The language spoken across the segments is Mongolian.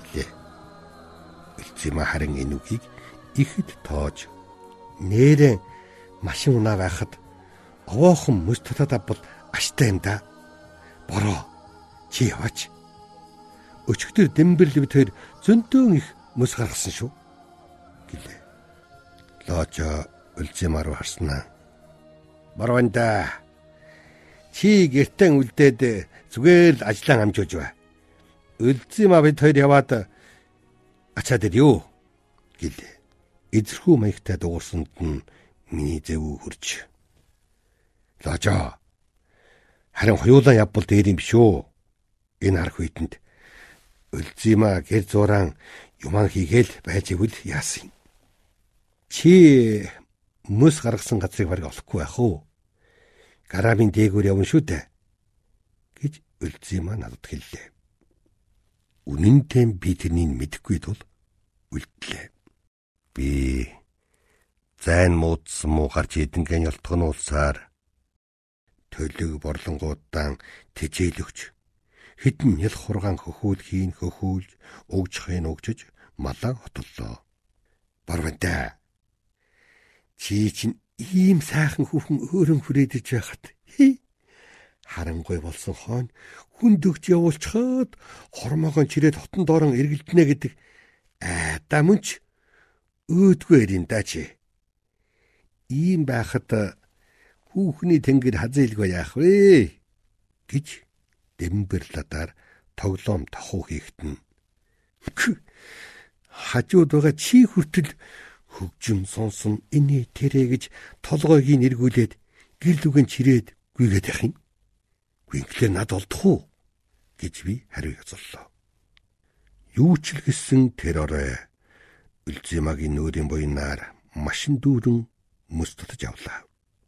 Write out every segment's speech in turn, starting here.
гэлээ. Үлзийма харин энэ үгийг ихэд тоож нээрээ машин унаа байхад овоохон мөс татаад авбал аштай юм да. Бороо чи яваач. Өчигдөр Дэмбэрл бид хоёр зөндөөн их мөс гаргасан шүү гэлээ. Лоожо Үлзийма руу харснаа. Борванда чи гэртээ үлдээд зүгээр л ажлаа амжуулж бай. Үлзийма бид хоёр яваад ачаад ирё гэлээ. Эзэрхүү маягтай дуусанд нь миний зэвүү хурж. Лоожо харин хоёулаа явбал дээр юм биш үү? Энэ арх үйдэнд Үлзийма гэр зураан юман хийгээл байж игэл яасан. Чи мөс гаргасан газрыг бараг олохгүй байх уу? Гарамын дээгүүр явна шүү дээ гэж Үлзийма надад хэллээ. Үнэнтэй би тэрнийг мэдэхгүй тул үлдлээ. Би зайн муудсан муу гарч эдэнгийн ялтгын улсаар төлөг борлонгуудаа тэжээлөгч хитэн нэл хургаан хөхүүлхийн хөхүүлж өгжхын өгжөж малаа хотоллоо. Борвантай чи чинь ийм сайхан хүүхэн өөрөн хүрээдэж байхад харангуй болсон хойно хүндөгч явуулчихад хормоогоо чирээд хотон доорон эргэлдэнэ гэдэг айдаа мөнч өөдгүй ярин да чи. Ийм байхад хүүхний тэнгэр хазаилгүй яах вэ гэж Дэмбэрладаар тоглоом тахуу хийхтэн. Хажууд байгаа чи хүртэл хөгжим сонсон инээ тэрэ гэж толгойг нэргүүлээд гэрл үгэн чирээд гүйгээд явах юм. Гүйнглээ над олдох уу гэж би хариу yazлаа. Юу ч л гэсэн тэр орой Үлзиймагийн нүүрийн буйнаар машин дүүрэн мөс татаж авлаа.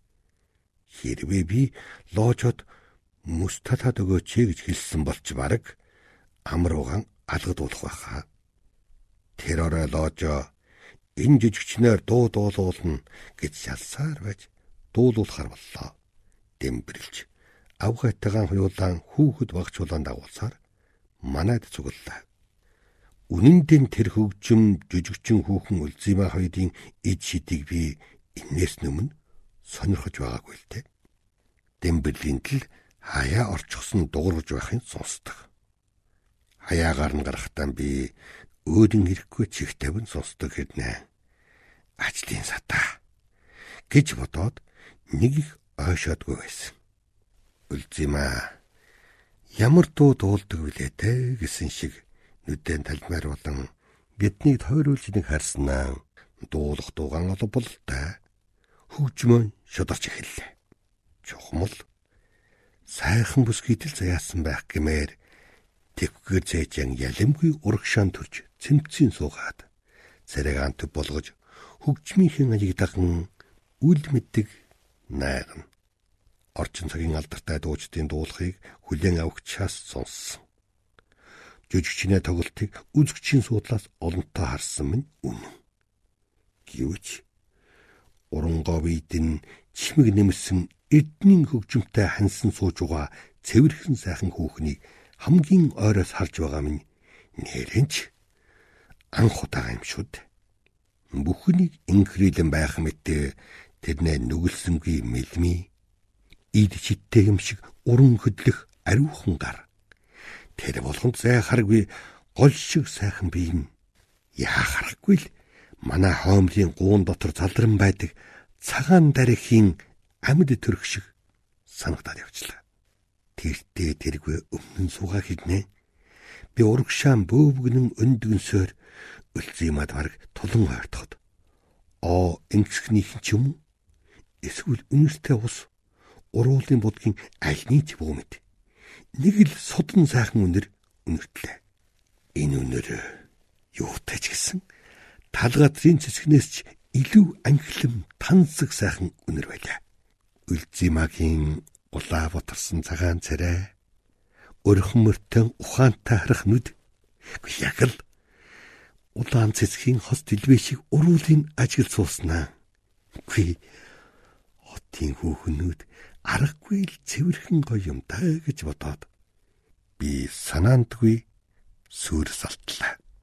Хэрвээ би Лоожод мөс татаад өгөөч гэж хэлсэн болч бараг амруугаан алгадуулах байхаа. Тэр орой Лоожо энэ жижигчнээр дуу дуулуулна гэж шалсаар байж дуулуулахар боллоо. Дэмбэрлж авгайтайгаан хуйлаан хүүхэд багчуулан дагуулсаар манайд цуглалаа. Үнэндээ тэр хөгжим жижигчин хүүхэн Үлзийма хоёрын эд шидийг би энээс өмнө сонирхож байгаагүй л дээ. Дэмбэрлийн тал хаяа орчихсон дуурж байхын сонсдог. Хаяагаар нь гарахтаа би өөрийн хэрэггүй чих тавин сонсдог хэрнээ. Ажлын сатаа гэж бодоод нэг их ойшоодгүй байсан. Үлзийма ямар дуу дуулдаг вүлээ те гэсэн шиг нүдэн талмаар болон биднийг тойруулж нэг харснаа дуулах дуугаан олболтой хөгжмөн шударч эхэллээ. Чухмал сайхан бүс гítэл заяасан байх гэмээр тэгвгээр зээжэн ялэмгүй урагшаан төрж цэмцийн суугаад царайгаан төв болгож хөгжмийнхээ аяг даган үл мэддэг найган орчин цагийн алдартай дуучдын дуулахыг хүлээн авахчаас сонссон. Жижигчнээ тоглолтыг үзэгчийн суудлаас олонтоо харсан минь үнэн. Гэвч урангоо бидэн чимэг нэмсэн эдний хөгжмөнтэй хансан сууж байгаа цэвэрхэн сайхан хүүхнийг хамгийн ойроос харж байгаа минь нэрэнч анх удаа юм шүү дээ. Бүхнийг инхрилэн байх мэтээ тэрнээ нүгэлсэнгүй мэлми ид читтэй юм шиг уран хөдлөх ариухан гар. Тэр болгонд зай хараггүй гол шиг сайхан бие. Яа харахгүй л манай хоомлын гуун дотор залран байдаг цагаан дарихийн амьд төрх шиг санагдаад явчлаа. Тэртээ тэргүй өмнө суугаа хіднэ. Би урагшаан бөөвгнэн өндгөнсөөр Үлзиймад бараг тулан ойртоход ингэхнийх ч юм уу? Эсвэл үнэртэй ус уруулын будгийн альны ч бүү мэд. Нэг л содон сайхан үнэр үнэртлээ. Энэ үнэр юутай ч гэсэн талгатрын цэцгнээс ч илүү анхлам тансаг сайхан үнэр байлаа. Үлзиймагийн улаа боторсон цагаан царай, өрхөн мөртөн ухаантай харах нүд, яг л улаан цэцгийн хос дэлбээ шиг уруулын ажил сууснаа. Үгүй хотын хүүхнүүд аргагүй л цэвэрхэн гоё юм даа гэж бодоод би санаандгүй сүрс алтлаа.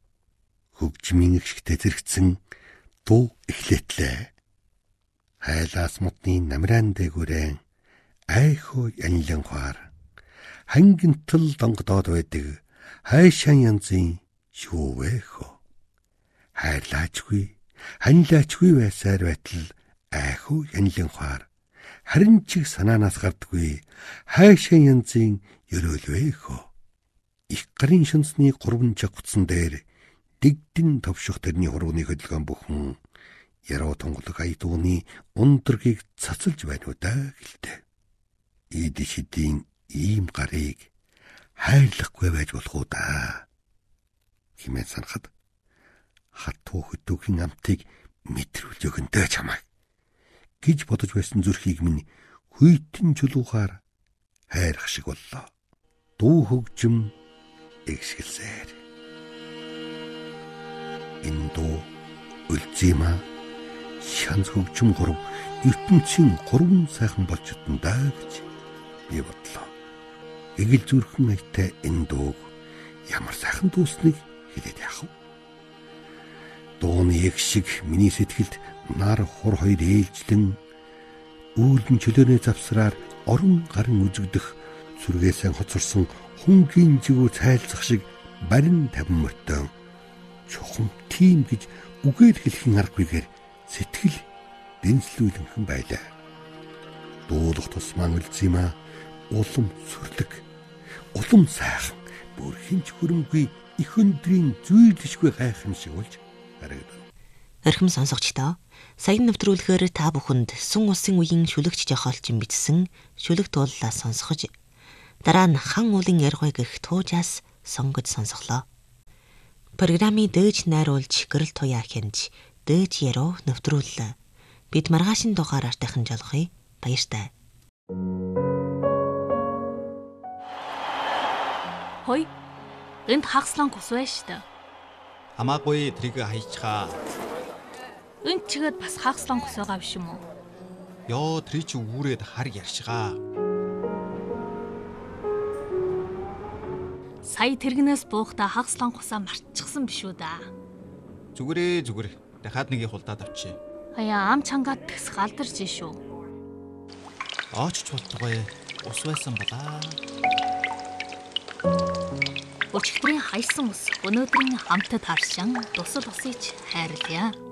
хөгжмийн гიშгтээ зэрэгцэн дуу эхлэтлээ. Хайлаас модны намраан дээгүүрэн айхуу янланхаар хангинтал донгодоод байдаг хайшаан янзын шүүвэхөө. Хайрлаачгүй, ханилаачгүй байсаар байтал айхуу янланхаар харин ч санаанаас гардаггүй хайшаан янзын ерөөлвэхөө. Их гарын шөнцний 3 жагцсан дээр дэгдэн товших тэрний хурууны хөдөлгөөн бүхэн яруу тунгалаг айдууны ундргийг цацалж байна уу да гэлтэй. Ийд шидийн ийм гарыг хайрлахгүй байж болох уу да хэмээн санахад хатуу хөдөөгийн амтыг мэдрүүлж өгөнтэй чамайг гэж бодож байсан зүрхийг минь хүйтэн чулуухаар хайрах шиг боллоо. Дуу хөгжим эгшгэлсээр. Энэ дуу үлзийма шанц хөгжим 3 ертөнцийн 3 сайхан болж чадандаа гэж би бодлоо. Эгэл зүрхэн айтай энэ дууг ямар сайхан дуусныг хэлээд яах вэ? Дууны яг шиг миний сэтгэлд нар хур хоёр ээлжлэн үүлэн чөлөөнөө завсраар орон гарын үзэгдэх сүргээсэн хоцорсон хунгийн жигүү цайлзах шиг барин тавин мөртөө чухам тийм гэж үгээр хэлхийн аргагүйгээр сэтгэл дэнслүүлэнхэн байлаа. Дуулах тусмаа үлзийма улам сүрлэг, улам сайхан, бүр хинч хөрөнгөгүй их өндрийн зүйрлэшгүй гайхан шиг болж харагдав. Орхим сонсогчдоо, саяны нэвтрүүлгээр та бүхэнд сүн усын үеийн шүлэгч жохолчин бичсэн шүлэг тууллаа сонсгож, дараа нь хан уулын яргой гэх туужаас сонгож сонсголоо. Программыг дээж найруулж гэрэл туяа хянж, дээж яруу нэвтрүүллээ. Бид маргаашин дугаараар дахин жолохъя. Баяртай. Хой, энд хагслан кус байна штэ. Хамаагүй трийг хайчхаа. Энд чигээд бас хагслан кус байгаа биш юм уу? Ёо, три чи үүрээд хар яршгаа. Сая тэргнээс буухта хагслан кусаа мартчихсан биш үү да. Зүгээрээ. Дахиад нэгийг хулдаад авчи. Аяа ам чангаад тэс галдарч шүү. Оочч болтгоё. Ус байсан балаа. Өчигдрийн хайсан ус өнөөдрийн хамтад харшин дусал усыч хайрлая.